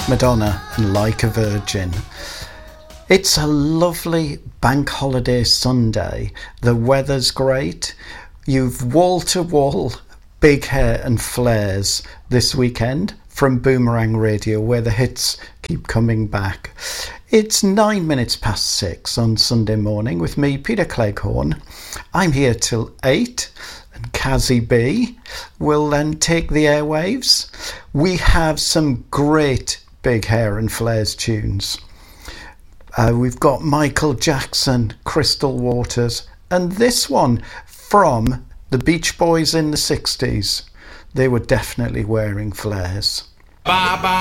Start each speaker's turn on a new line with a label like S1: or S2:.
S1: Madonna and Like a Virgin. It's a lovely bank holiday Sunday. The weather's great. You've wall-to-wall big hair and flares this weekend from Boomerang Radio, where the hits keep coming back. It's 9 minutes past 6 on Sunday morning with me, Peter Cleghorn. I'm here till 8, and Kazzy B will then take the airwaves. We have some great big hair and flares tunes. We've got Michael Jackson, Crystal Waters, and this one from the Beach Boys in the 60s. They were definitely wearing flares.